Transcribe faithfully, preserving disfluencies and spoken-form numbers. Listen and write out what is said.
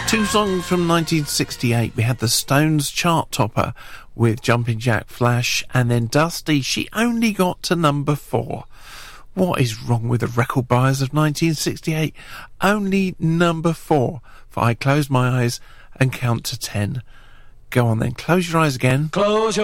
Two songs from nineteen sixty-eight. We had the Stones chart topper with Jumping Jack Flash, and then Dusty, She Only Got to Number Four. What is wrong with the record buyers of nineteen sixty-eight? Only number four for I Close My Eyes and Count to Ten. Go on then, close your eyes again. Close your